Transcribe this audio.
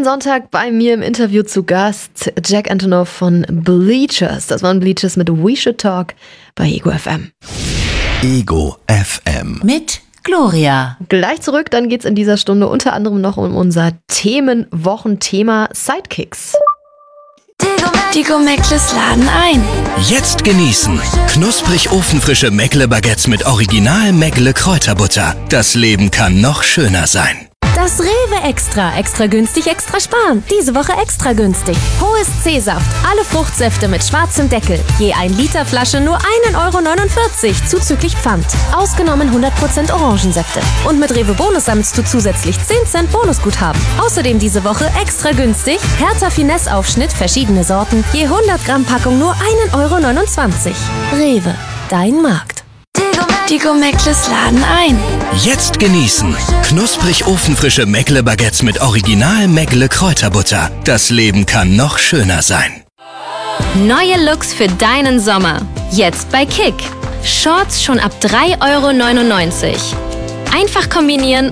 Sonntag bei mir im Interview zu Gast Jack Antonoff von Bleachers. Das waren Bleachers mit We Should Talk bei Ego FM. Ego FM. Mit Gloria. Gleich zurück, dann geht's in dieser Stunde unter anderem noch um unser Themenwochenthema Sidekicks. Die Go-Meckles laden ein. Jetzt genießen. Knusprig ofenfrische Meckle-Baguettes mit Original Meckle-Kräuterbutter. Das Leben kann noch schöner sein. Das Rewe Extra. Extra günstig, extra sparen. Diese Woche extra günstig. Hohes C-Saft. Alle Fruchtsäfte mit schwarzem Deckel. Je 1 Liter Flasche nur 1,49 € zuzüglich Pfand. Ausgenommen 100% Orangensäfte. Und mit Rewe Bonus sammelst du zusätzlich 10 Cent Bonusguthaben. Außerdem diese Woche extra günstig. Hertha Finesse Aufschnitt, verschiedene Sorten. Je 100 Gramm Packung nur 1,29 €. Rewe. Dein Markt. Die Go-Meckles laden ein. Jetzt genießen. Knusprig ofenfrische Meckle-Baguettes mit Original Meckle-Kräuterbutter. Das Leben kann noch schöner sein. Neue Looks für deinen Sommer. Jetzt bei Kick. Shorts schon ab 3,99 €. Einfach kombinieren